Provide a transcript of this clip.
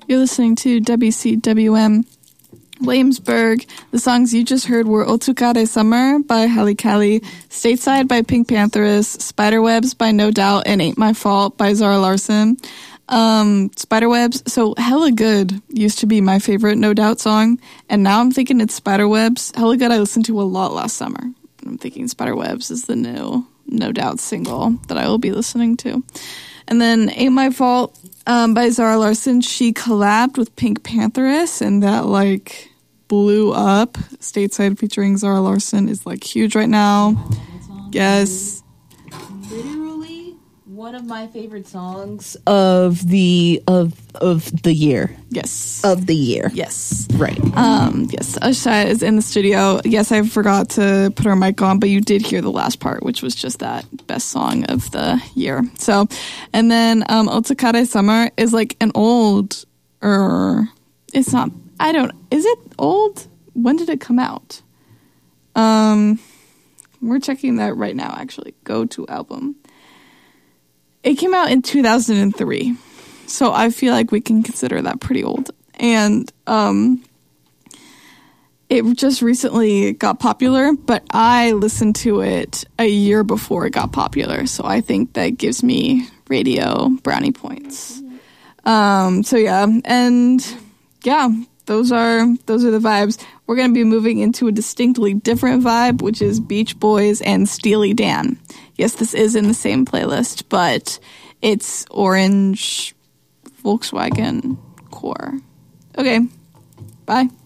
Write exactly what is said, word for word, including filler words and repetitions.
You're listening to W C W M Williamsburg. The songs you just heard were Otsukare Summer by Halle Kali, Stateside by Pink Panthers, Spiderwebs by No Doubt, and Ain't My Fault by Zara Larsson. Um, Spiderwebs, so Hella Good used to be my favorite No Doubt song, and now I'm thinking it's Spiderwebs. Hella Good I listened to a lot last summer. I'm thinking Spiderwebs is the new No Doubt single that I will be listening to. And then Ain't My Fault um, by Zara Larsson. She collabed with Pink Pantheress, and that, like, blew up. Stateside featuring Zara Larsson is, like, huge right now. Yes. Literally one of my favorite songs of the of of the year. Yes. Of the year. Yes. Right. Um, yes, Usha is in the studio. Yes, I forgot to put her mic on, but you did hear the last part, which was just that best song of the year. So, and then um, Otsukare Summer is like an old, er, it's not, I don't, is it old? When did it come out? Um, we're checking that right now, actually. Go to album. It came out in two thousand three. So I feel like we can consider that pretty old. And um, it just recently got popular, but I listened to it a year before it got popular. So I think that gives me radio brownie points. Um, so yeah, and yeah, those are those are the vibes. We're going to be moving into a distinctly different vibe, which is Beach Boys and Steely Dan. Yes, this is in the same playlist, but it's Orange Volkswagen Core. Okay, bye.